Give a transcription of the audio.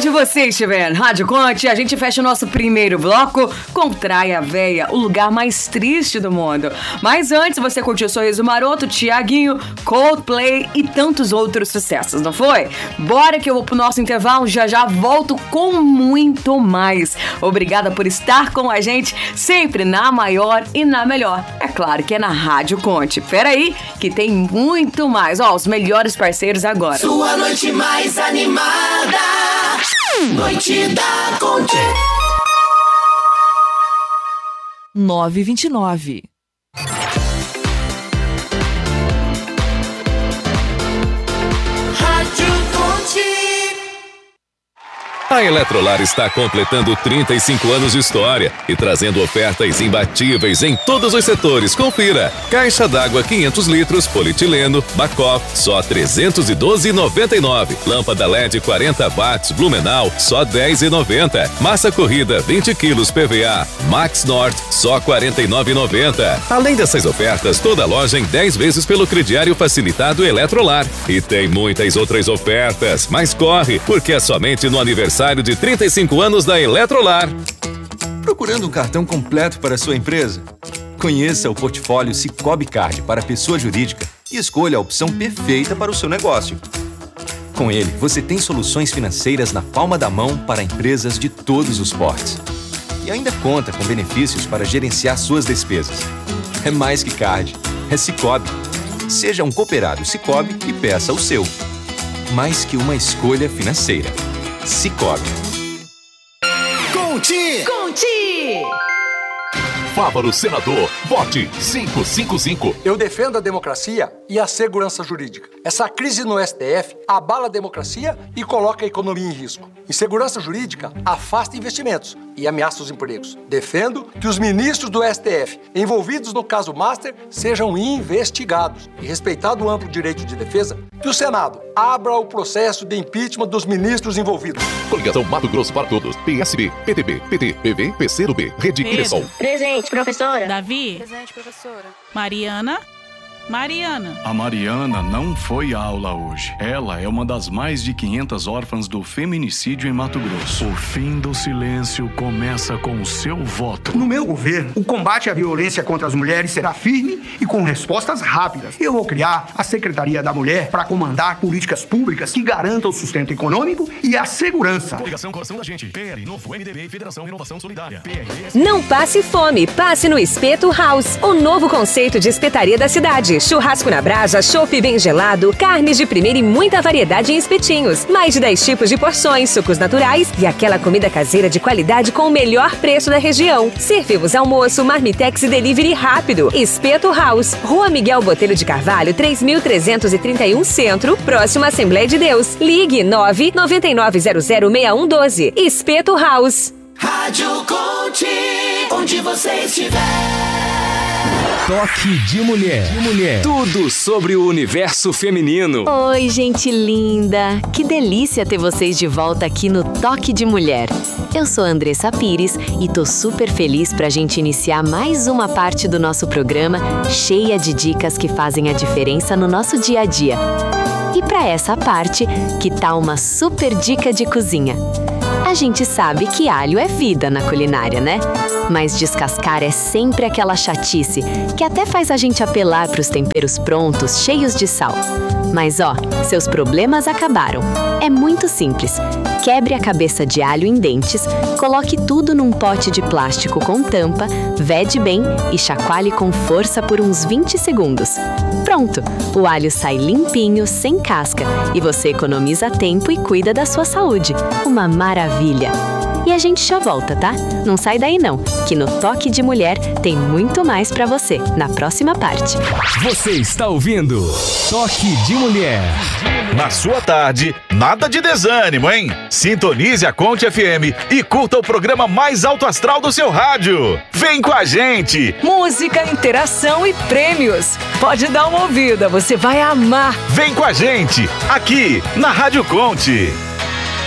Onde você estiver, Rádio Conte, a gente fecha o nosso primeiro bloco com Praia Véia, o lugar mais triste do mundo. Mas antes, você curtiu Sorriso Maroto, Thiaguinho, Coldplay e tantos outros sucessos, não foi? Bora que eu vou pro nosso intervalo, já volto com muito mais. Obrigada por estar com a gente sempre na maior e na melhor. É claro que é na Rádio Conte. Peraí, que tem muito mais. Ó, os melhores parceiros agora. Sua noite mais animada. Noite da Conte. 9h29. A Eletrolar está completando 35 anos de história e trazendo ofertas imbatíveis em todos os setores. Confira. Caixa d'água 500 litros, polietileno, Bacoff, só R$ 312,99. Lâmpada LED 40 watts, Blumenau, só R$ 10,90. Massa corrida 20 quilos PVA, Max Norte, só R$ 49,90. Além dessas ofertas, toda loja em 10 vezes pelo crediário facilitado Eletrolar. E tem muitas outras ofertas, mas corre, porque é somente no aniversário de 35 anos da Eletrolar. Procurando um cartão completo para a sua empresa? Conheça o portfólio Sicoob Card para pessoa jurídica e escolha a opção perfeita para o seu negócio. Com ele, você tem soluções financeiras na palma da mão para empresas de todos os portes. E ainda conta com benefícios para gerenciar suas despesas. É mais que card, é Sicoob. Seja um cooperado Sicoob e peça o seu. Mais que uma escolha financeira. Sicoob. Conte! Fávaro Senador, vote 555. Eu defendo a democracia e a segurança jurídica. Essa crise no STF abala a democracia e coloca a economia em risco. Insegurança jurídica afasta investimentos e ameaça os empregos. Defendo que os ministros do STF envolvidos no caso Master sejam investigados e, respeitado o amplo direito de defesa, que o Senado abra o processo de impeachment dos ministros envolvidos. Coligação Mato Grosso para Todos, PSB, PTB, PT, PV, PCdoB, Rede e PSOL. Presente, professora. Davi. Presente, professora. Mariana. A Mariana não foi à aula hoje. Ela é uma das mais de 500 órfãs do feminicídio em Mato Grosso. O fim do silêncio começa com o seu voto. No meu governo, o combate à violência contra as mulheres será firme e com respostas rápidas. Eu vou criar a Secretaria da Mulher para comandar políticas públicas que garantam o sustento econômico e a segurança. Coligação Coração da Gente, PL, Novo MDB e Federação Renovação Solidária. Não passe fome, passe no Espeto House, o novo conceito de espetaria da cidade. Churrasco na brasa, chopp bem gelado, carnes de primeira e muita variedade em espetinhos. Mais de 10 tipos de porções, sucos naturais e aquela comida caseira de qualidade com o melhor preço da região. Servimos almoço, marmitex e delivery rápido. Espeto House, Rua Miguel Botelho de Carvalho, 3.331 Centro, próximo à Assembleia de Deus. Ligue 999006112. Espeto House. Rádio Conte, onde você estiver. Toque de Mulher. Tudo sobre o universo feminino. Oi, gente linda! Que delícia ter vocês de volta aqui no Toque de Mulher. Eu sou a Andressa Pires e tô super feliz pra gente iniciar mais uma parte do nosso programa cheia de dicas que fazem a diferença no nosso dia a dia. E pra essa parte, que tal uma super dica de cozinha? A gente sabe que alho é vida na culinária, né? Mas descascar é sempre aquela chatice que até faz a gente apelar para os temperos prontos, cheios de sal. Mas ó, seus problemas acabaram. É muito simples. Quebre a cabeça de alho em dentes, coloque tudo num pote de plástico com tampa, vede bem e chacoalhe com força por uns 20 segundos. Pronto! O alho sai limpinho, sem casca, e você economiza tempo e cuida da sua saúde. Uma maravilha! E a gente já volta, tá? Não sai daí não, que no Toque de Mulher tem muito mais pra você, na próxima parte. Você está ouvindo Toque de Mulher. Na sua tarde, nada de desânimo, hein? Sintonize a Conte FM e curta o programa mais alto astral do seu rádio. Vem com a gente! Música, interação e prêmios. Pode dar uma ouvida, você vai amar. Vem com a gente, aqui na Rádio Conte.